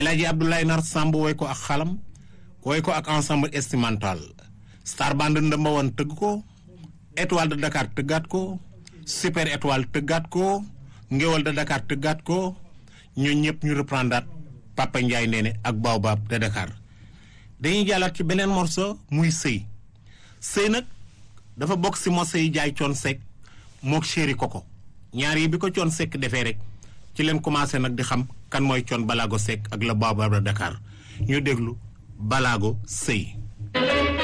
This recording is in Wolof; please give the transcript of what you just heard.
El Hadji Abdoulaye Nar Samb woy ko ak xalam woy ko ak ensemble instrumental Star Band ndëmba woon tëgg ko Étoile de Dakar tëggaat ko Super Étoile tëggaat ko Ngéwal de Dakar tëggaat ko ñoo ñëpp ñu reprendre Papa Ndiaye Néné ak Baobab de Dakar dañuy jàllaat ci beneen morceau muy sëy nag dafa bokk si morceau yi jaay Thione Seck mook Chéri Coco ñaar yi bi ko Thione Seck defee rek ci leen commencé nag di xam kan mooy Thione Ballago Seck ak la Baobab de Dakar ñu déglu Ballago sëy